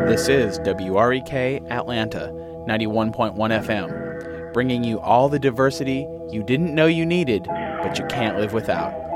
This is WREK Atlanta, 91.1 FM, bringing you all the diversity you didn't know you needed, but you can't live without.